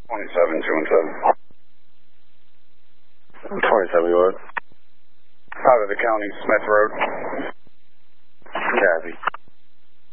27, 2 and 7. 27, you are? Out of the county, Smith Road. Copy.